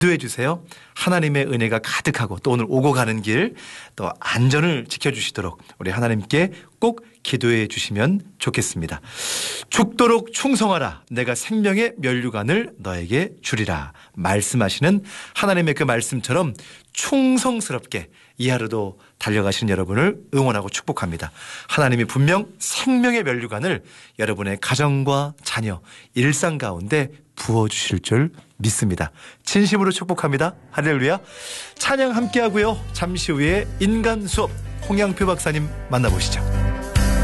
기도해 주세요. 하나님의 은혜가 가득하고 또 오늘 오고 가는 길 또 안전을 지켜주시도록 우리 하나님께 꼭 기도해 주시면 좋겠습니다. 죽도록 충성하라. 내가 생명의 면류관을 너에게 주리라. 말씀하시는 하나님의 그 말씀처럼 충성스럽게 이 하루도 달려가시는 여러분을 응원하고 축복합니다. 하나님이 분명 생명의 면류관을 여러분의 가정과 자녀, 일상 가운데 부어주실 줄 믿습니다. 진심으로 축복합니다. 할렐루야. 찬양 함께하고요. 잠시 후에 인간 수업 홍양표 박사님 만나보시죠.